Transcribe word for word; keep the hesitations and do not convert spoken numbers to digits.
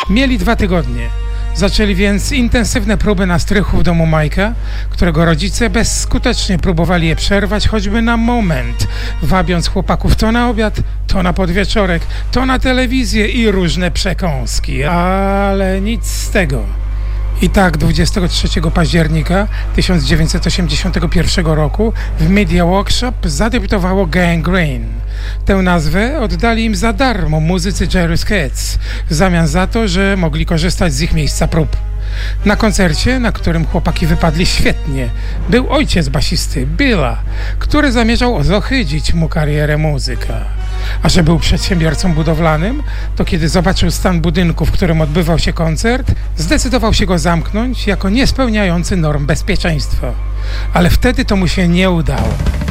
Mieli dwa tygodnie. Zaczęli więc intensywne próby na strychu w domu Majka, którego rodzice bezskutecznie próbowali je przerwać choćby na moment, wabiąc chłopaków to na obiad, to na podwieczorek, to na telewizję i różne przekąski. Ale nic z tego. I tak dwudziestego trzeciego października tysiąc dziewięćset osiemdziesiątego pierwszego roku w Media Workshop zadebiutowało Gangrene. Tę nazwę oddali im za darmo muzycy Jerry's Cats, w zamian za to, że mogli korzystać z ich miejsca prób. Na koncercie, na którym chłopaki wypadli świetnie, był ojciec basisty, Billa, który zamierzał zohydzić mu karierę muzyka. A że był przedsiębiorcą budowlanym, to kiedy zobaczył stan budynku, w którym odbywał się koncert, zdecydował się go zamknąć jako niespełniający norm bezpieczeństwa. Ale wtedy to mu się nie udało.